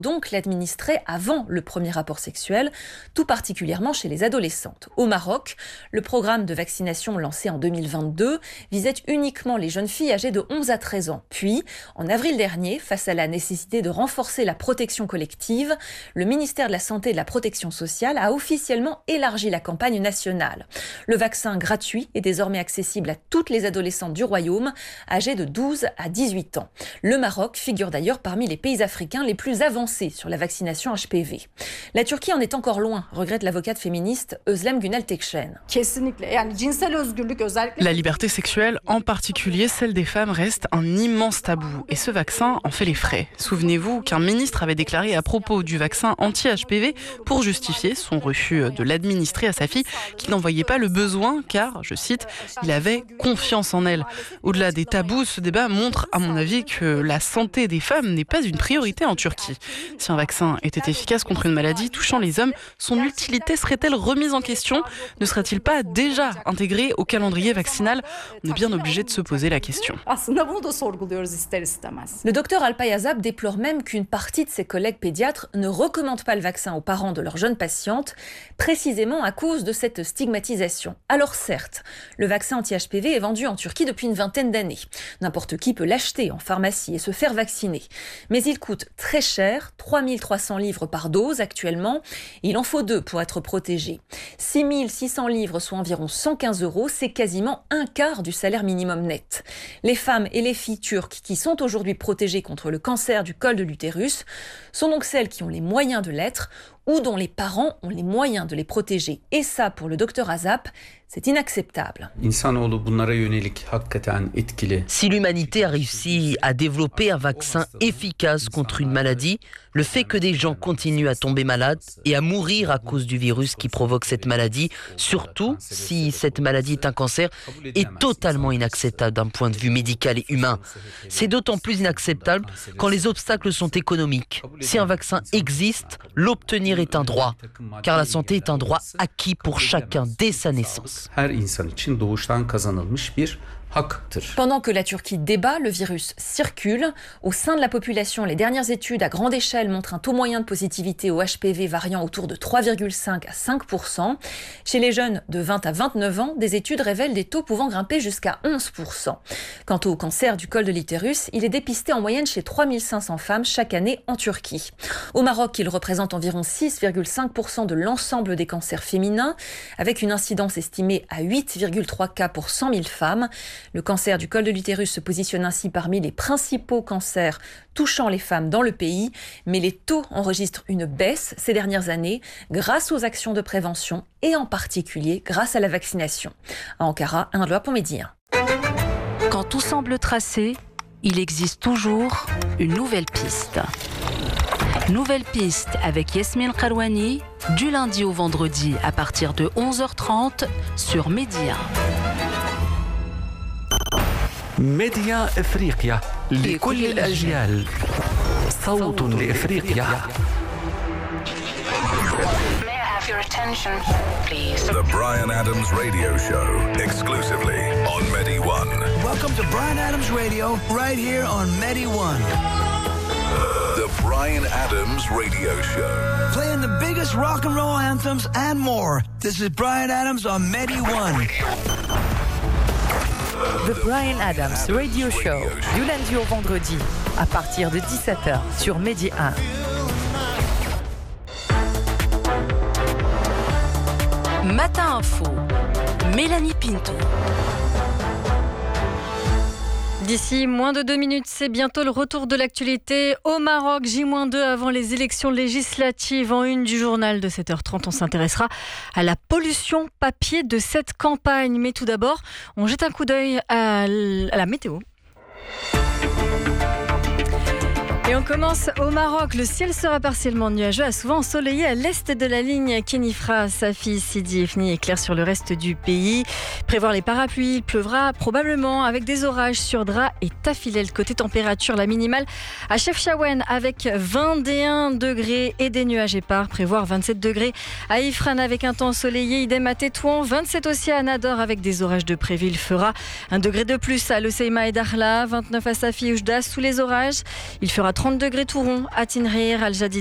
donc l'administrer avant le premier rapport sexuel, tout particulièrement chez les adolescentes. Au Maroc, le programme de vaccination lancé en 2022 visait uniquement les jeunes filles âgées de 11 à 13 ans. Puis, en avril dernier, face à la nécessité de renforcer la protection collective, le ministère de la Santé et de la Protection sociale a officiellement élargi la campagne nationale. Le vaccin gratuit est désormais accessible à toutes les adolescentes du royaume, âgées de 12 à 18 ans. Le Maroc figure d'ailleurs parmi les pays africains les plus avancés sur la vaccination HPV. La Turquie en est encore loin, regrette l'avocate féministe Özlem Günel Tekşen. La liberté sexuelle, en particulier celle des femmes, reste un immense tabou et ce vaccin en fait les frais. Souvenez-vous qu'un ministre avait déclaré à propos du vaccin anti-HPV pour justifier son refus de l'administrer à sa fille qu'il n'en voyait pas le besoin car, je cite, il avait confiance en elle. Au-delà des tabous, ce débat montre à mon avis que la santé des femmes n'est pas une priorité en Turquie. Si un vaccin était efficace contre une maladie touchant les hommes, son utilité serait-elle remise en question ? Ne serait-il pas déjà intégré au calendrier vaccinal ? On est bien obligé de se poser la question. Le docteur Alpay Azap déplore même qu'une partie de ses collègues pédiatres ne recommande pas le vaccin aux parents de leurs jeunes patientes, précisément à cause de cette stigmatisation. Alors certes, le vaccin anti-HPV est vendu en Turquie depuis une vingtaine d'années. N'importe qui peut l'acheter en pharmacie et se faire vacciner. Mais il coûte très cher, 3 300 livres par dose actuellement. Il en faut 2 pour être protégé. 6 600 livres, soit environ 115 €, c'est quasiment un quart du salaire minimum net. Les femmes et les filles turques qui sont aujourd'hui protégées contre le cancer du col de l'utérus sont donc celles qui ont les moyens de l'être ou dont les parents ont les moyens de les protéger. Et ça, pour le docteur Azap, c'est inacceptable. Si l'humanité a réussi à développer un vaccin efficace contre une maladie, le fait que des gens continuent à tomber malades et à mourir à cause du virus qui provoque cette maladie, surtout si cette maladie est un cancer, est totalement inacceptable d'un point de vue médical et humain. C'est d'autant plus inacceptable quand les obstacles sont économiques. Si un vaccin existe, l'obtenir est un droit, car la santé est un droit acquis pour chacun dès sa naissance. Pendant que la Turquie débat, le virus circule. Au sein de la population, les dernières études à grande échelle montrent un taux moyen de positivité au HPV variant autour de 3,5 à 5%. Chez les jeunes de 20 à 29 ans, des études révèlent des taux pouvant grimper jusqu'à 11%. Quant au cancer du col de l'utérus, il est dépisté en moyenne chez 3500 femmes chaque année en Turquie. Au Maroc, il représente environ 6,5% de l'ensemble des cancers féminins, avec une incidence estimée à 8,3 cas pour 100 000 femmes. Le cancer du col de l'utérus se positionne ainsi parmi les principaux cancers touchant les femmes dans le pays, mais les taux enregistrent une baisse ces dernières années grâce aux actions de prévention et en particulier grâce à la vaccination. À Ankara, un loi pour Mehdi 1. Quand tout semble tracé, il existe toujours une nouvelle piste. Nouvelle piste avec Yasmine Karouani, du lundi au vendredi à partir de 11h30 sur Mehdi 1. ميديا إفريقيا لكل الأجيال صوت لإفريقيا. May I have your attention, please? The Bryan Adams Radio Show, exclusively on Mehdi 1. Welcome to Bryan Adams Radio, right here on Mehdi 1. The Bryan Adams Radio Show. Playing the biggest rock and roll anthems and more. This is Bryan Adams on Mehdi 1. The Bryan Adams Radio Show, du lundi au vendredi, à partir de 17h sur Mehdi 1. Matin Info, Mélanie Pinto. D'ici moins de 2 minutes, c'est bientôt le retour de l'actualité au Maroc. J-2 avant les élections législatives. En une du journal de 7h30, on s'intéressera à la pollution papier de cette campagne. Mais tout d'abord, on jette un coup d'œil à la météo. Et on commence au Maroc. Le ciel sera partiellement nuageux, souvent ensoleillé à l'est de la ligne Kenifra, Safi, Sidi, Ifni et clair sur le reste du pays. Prévoir les parapluies, il pleuvra probablement avec des orages sur Dra et Tafilel. Côté température, la minimale à Chefchaouen avec 21 degrés et des nuages épars. Prévoir 27 degrés à Ifrane avec un temps ensoleillé. Idem à Tétouan, 27 aussi à Nador avec des orages de prévu. Il fera 1 degré de plus à Leseima et Dakhla, 29 à Safi Oujda sous les orages. Il fera 30 degrés tout rond à Tinrir, Al Jadid.